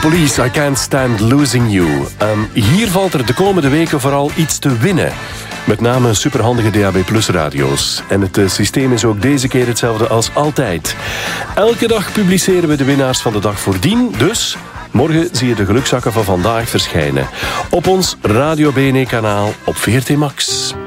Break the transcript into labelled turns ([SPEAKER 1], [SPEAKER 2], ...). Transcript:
[SPEAKER 1] Police, I Can't Stand Losing You. Hier valt er de komende weken vooral iets te winnen. Met name superhandige DAB Plus radio's. En het systeem is ook deze keer hetzelfde als altijd. Elke dag publiceren we de winnaars van de dag voordien. Dus morgen zie je de gelukzakken van vandaag verschijnen. Op ons Radio BNE kanaal op VRT Max.